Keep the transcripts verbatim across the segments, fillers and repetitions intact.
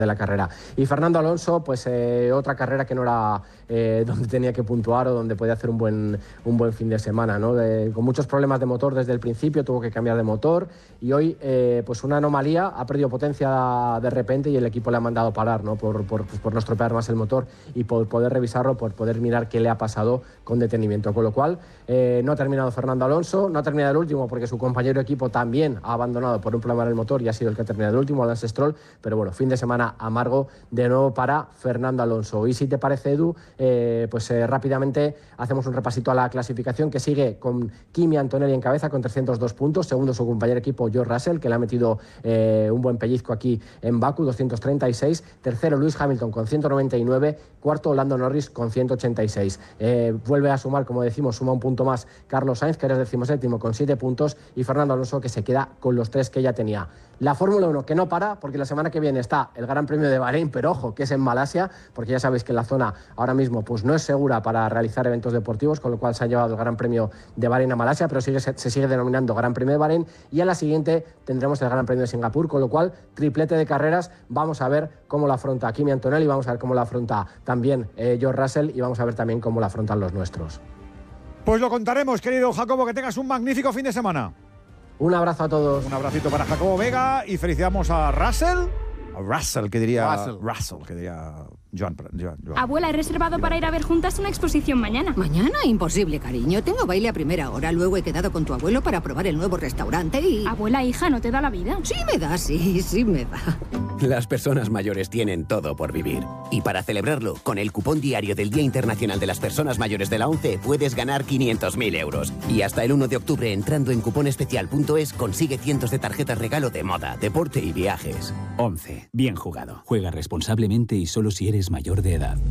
de la carrera. Y Fernando Alonso, pues eh, otra carrera que no era eh, donde tenía que puntuar o donde podía hacer un buen, un buen fin de semana, ¿no? De, con muchos problemas de motor desde el principio, tuvo que cambiar de motor y hoy eh, pues una anomalía, ha perdido potencia de repente y el equipo le ha mandado parar, ¿no? Por, por, pues por no estropear más el motor y por poder revisarlo, por poder mirar qué le ha pasado con detenimiento. Con lo cual, eh, no ha terminado Fernando Alonso, no ha terminado el último porque su compañero de equipo también ha abandonado por un problema en el motor y ha sido el que ha terminado el último, Lance Stroll, pero bueno, fin de semana amargo de nuevo para Fernando Alonso. Y si te parece, Edu, eh, pues eh, rápidamente hacemos un repasito a la clasificación que sigue con Kimi Antonelli en cabeza con trescientos dos puntos, segundo su compañero de equipo George Russell, que le ha metido eh, un buen pellizco aquí en Baku, doscientos treinta y seis, tercero Lewis Hamilton con ciento noventa y nueve, cuarto Lando Norris con ciento ochenta y seis. Eh, vuelve a sumar, como decimos, suma un punto más Carlos Sainz, que era decimoséptimo con siete puntos, y Fernando Alonso, que se queda con los tres que ya tenía. La Fórmula uno que no para, porque la semana que viene está el Gran Premio de Bahrein, pero ojo, que es en Malasia, porque ya sabéis que la zona ahora mismo pues no es segura para realizar eventos deportivos, con lo cual se ha llevado el Gran Premio de Bahrein a Malasia, pero sigue, se, se sigue denominando Gran Premio de Bahrein, y a la siguiente tendremos el Gran Premio de Singapur, con lo cual triplete de carreras. Vamos a ver cómo la afronta Kimi Antonelli, vamos a ver cómo la afronta también eh, George Russell, y vamos a ver también cómo la afrontan los nuestros. Pues lo contaremos, querido Jacobo, que tengas un magnífico fin de semana. Un abrazo a todos. Un abracito para Jacobo Vega y felicitamos a Russell. A Russell, que diría Russell, Russell que diría Joan, Joan, Joan. Abuela, he reservado para ir a ver juntas una exposición mañana. ¿Mañana? Imposible, cariño. Tengo baile a primera hora. Luego he quedado con tu abuelo para probar el nuevo restaurante y... Abuela, hija, ¿no te da la vida? Sí me da, sí, sí me da. Las personas mayores tienen todo por vivir. Y para celebrarlo, con el cupón diario del Día Internacional de las Personas Mayores de la ONCE puedes ganar quinientos mil euros. Y hasta el uno de octubre, entrando en cuponespecial punto es, consigue cientos de tarjetas regalo de moda, deporte y viajes. ONCE. Bien jugado. Juega responsablemente y solo si eres mayor de edad.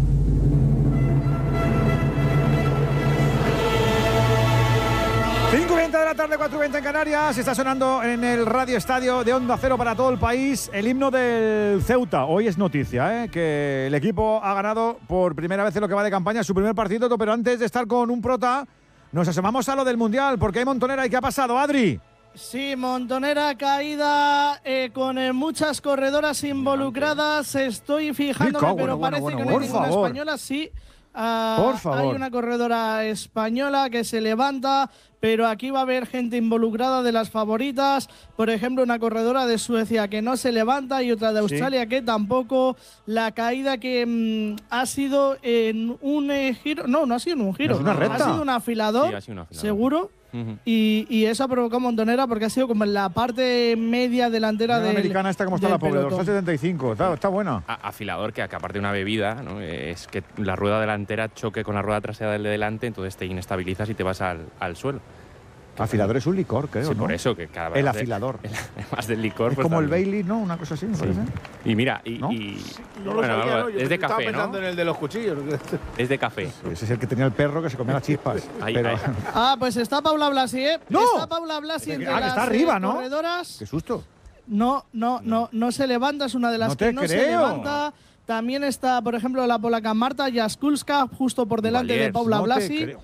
cinco y veinte de la tarde, cuatro y veinte en Canarias. Está sonando en el Radio Estadio de Onda Cero para todo el país el himno del Ceuta. Hoy es noticia, ¿eh? Que el equipo ha ganado por primera vez en lo que va de campaña su primer partido. Pero antes de estar con un prota, nos asomamos a lo del Mundial, porque hay montonera. ¿Y qué ha pasado, Adri? Sí, montonera caída eh, con eh, muchas corredoras involucradas. Estoy fijándome, Rico, pero bueno, parece bueno, que bueno, no hay por ninguna favor. española. Sí, uh, Por favor. hay una corredora española que se levanta, pero aquí va a haber gente involucrada de las favoritas. Por ejemplo, una corredora de Suecia que no se levanta y otra de Australia sí. que tampoco. La caída que mmm, ha sido en un eh, giro. No, no ha sido en un giro. No es una recta. Ha sido un afilador, sí, ha sido un afilador. seguro. Uh-huh. Y, y eso ha provocado montonera porque ha sido como en la parte media delantera de la americana esta como está la pobre, doscientos setenta y cinco, está, está buena. A, afilador que, que aparte de una bebida, ¿no? Es que la rueda delantera choque con la rueda trasera del de delante, entonces te inestabilizas y te vas al, al suelo. Afilador es un licor, creo, sí, ¿no? por eso que cada vez el afilador. De, además del licor. Es pues como también. el Bailey, ¿no? Una cosa así, me sí. parece. Y mira, y, ¿no? y no bueno, lo sabía, algo, ¿no? Yo es de estaba café, pensando ¿no? en el de los cuchillos. Es de café. Sí, ese es el que tenía el perro que se comía las chispas. Ahí, pero... ahí. Ah, pues está Paula Blasi, ¿eh? ¡No! Está Paula Blasi entre ah, que está las arriba, eh, ¿no? corredoras. ¡Qué susto! No, no, no, no se levanta, es una de las no que te no creo. se levanta. También está, por ejemplo, la polaca Marta Jaskulska, justo por delante Valiers, de Paula no Blasi. te creo.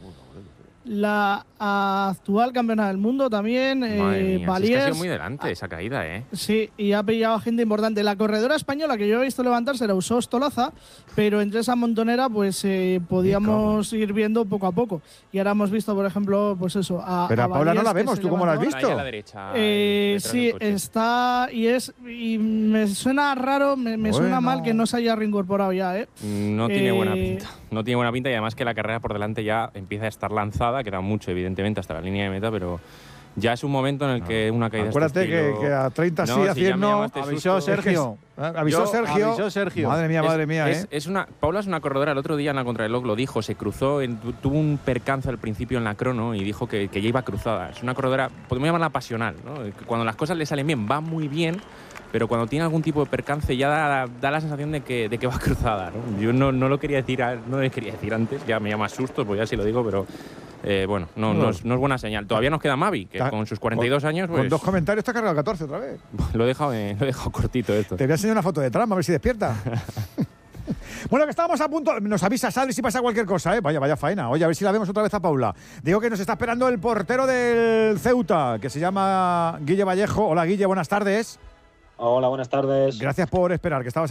La actual campeona del mundo también, Madre eh, mía, Valiers. si es que ha sido muy delante esa caída, ¿eh? Sí, y ha pillado a gente importante. La corredora española que yo he visto levantarse era Usós Tolaza, pero entre esa montonera pues eh, podíamos ir viendo poco a poco. Y ahora hemos visto, por ejemplo, pues eso. A, pero a, a Paula no la Valiers, vemos, que ¿tú se cómo la has levantó. visto? Ahí a la derecha. Eh, detrás sí, del coche. está y es y me suena raro, me, me Bueno. suena mal que no se haya reincorporado ya, ¿eh? No tiene Eh, buena pinta. No tiene buena pinta y además que la carrera por delante ya empieza a estar lanzada, queda mucho evidentemente hasta la línea de meta, pero ya es un momento en el que una caída Acuérdate este estilo... que, que a treinta No, sí, a si ya cien me no. llamaste Avisó susto. Sergio. ¿Eh? Avisó Yo- Sergio. avisó Sergio. Madre mía, Es- madre mía, es, ¿eh? es una, Paula es una corredora. El otro día en la contrarreloj lo dijo, se cruzó, en- tuvo un percance al principio en la crono y dijo que, que ya iba cruzada. Es una corredora, podemos llamarla pasional, ¿no? Que cuando las cosas le salen bien, va muy bien, pero cuando tiene algún tipo de percance ya da, da la sensación de que, de que va cruzada, ¿no? Yo no, no lo quería decir, a- no le quería decir antes, ya me llama susto, pues ya sí lo digo, pero eh, bueno, no, no, es, no es buena señal. Todavía nos queda Mavi, que Ta- con sus cuarenta y dos años, pues Con dos comentarios está cargado catorce otra vez. lo he dejado, eh, lo he dejado cortito esto. Te voy a enseñar una foto de trama, a ver si despierta. Bueno, que estábamos a punto. Nos avisa Sadri si pasa cualquier cosa, ¿eh? Vaya, vaya faena. Oye, a ver si la vemos otra vez a Paula. Digo que nos está esperando el portero del Ceuta, que se llama Guille Vallejo. Hola, Guille, buenas tardes. Hola, buenas tardes. Gracias por esperar, que estabas